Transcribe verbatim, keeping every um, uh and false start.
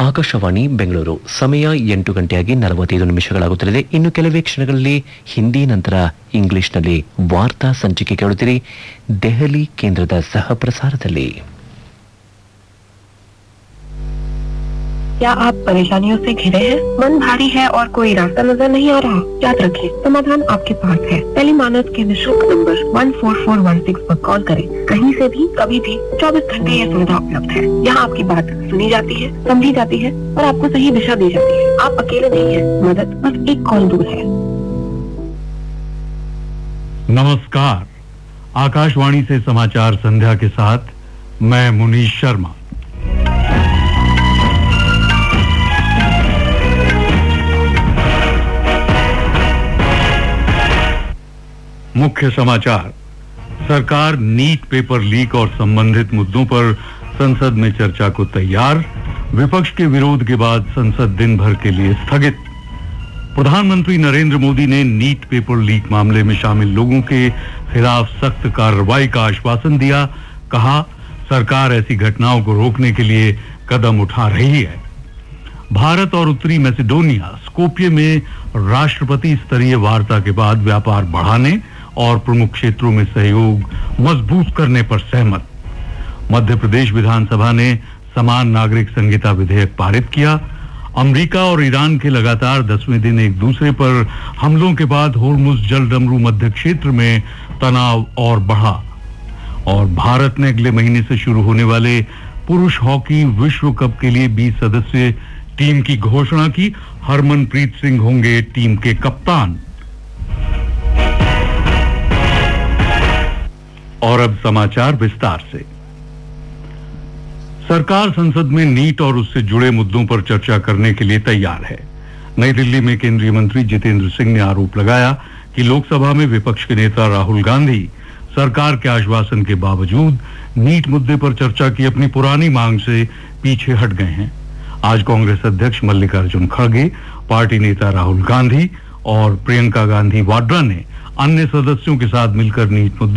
ಆಕಾಶವಾಣಿ ಬೆಂಗಳೂರು ಸಮಯ ಎಂಟು ಗಂಟೆಯಾಗಿ ನಲವತ್ತೈದು ನಿಮಿಷಗಳಾಗುತ್ತಲಿದೆ. ಇನ್ನು ಕೆಲವೇ ಕ್ಷಣಗಳಲ್ಲಿ ಹಿಂದಿ ನಂತರ ಇಂಗ್ಲಿಷ್ನಲ್ಲಿ ವಾರ್ತಾ ಸಂಚಿಕೆ ಕೇಳುತ್ತೀರಿ ದೆಹಲಿ ಕೇಂದ್ರದ ಸಹ ಪ್ರಸಾರದಲ್ಲಿ. क्या आप परेशानियों से घिरे हैं? मन भारी है और कोई रास्ता नजर नहीं आ रहा? याद रखें, समाधान आपके पास है. टेलीमानस के निःशुल्क number one four four one six पर कॉल करें. कहीं से भी कभी भी चौबीस घंटे यह सुविधा उपलब्ध है. यहाँ आपकी बात सुनी जाती है, समझी जाती है और आपको सही दिशा दी जाती है. आप अकेले नहीं हैं. मदद बस एक कॉल दूर है. नमस्कार, आकाशवाणी से समाचार संध्या के साथ मैं मुनीश शर्मा. मुख्य समाचार. सरकार नीट पेपर लीक और संबंधित मुद्दों पर संसद में चर्चा को तैयार. विपक्ष के विरोध के बाद संसद दिन भर के लिए स्थगित. प्रधानमंत्री नरेंद्र मोदी ने नीट पेपर लीक मामले में शामिल लोगों के खिलाफ सख्त कार्रवाई का आश्वासन दिया. कहा, सरकार ऐसी घटनाओं को रोकने के लिए कदम उठा रही है. भारत और उत्तरी मैसेडोनिया स्कोपिये में राष्ट्रपति स्तरीय वार्ता के बाद व्यापार बढ़ाने और प्रमुख क्षेत्रों में सहयोग मजबूत करने पर सहमत. मध्य प्रदेश विधानसभा ने समान नागरिक संहिता विधेयक पारित किया. अमेरिका और ईरान के लगातार दसवें दिन एक दूसरे पर हमलों के बाद होर्मुज जलडमरू मध्य क्षेत्र में तनाव और बढ़ा. और भारत ने अगले महीने से शुरू होने वाले पुरुष हॉकी विश्व कप के लिए बीस सदस्यीय टीम की घोषणा की. हरमनप्रीत सिंह होंगे टीम के कप्तान. और अब समाचार विस्तार से. सरकार संसद में नीट और उससे जुड़े मुद्दों पर चर्चा करने के लिए तैयार है. नई दिल्ली में केंद्रीय मंत्री जितेंद्र सिंह ने आरोप लगाया कि लोकसभा में विपक्ष के नेता राहुल गांधी सरकार के आश्वासन के बावजूद नीट मुद्दे पर चर्चा की अपनी पुरानी मांग से पीछे हट गए हैं. आज कांग्रेस अध्यक्ष मल्लिकार्जुन खड़गे, पार्टी नेता राहुल गांधी और प्रियंका गांधी वाड्रा ने अन्य सदस्यों के साथ मिलकर नीट मुद्दे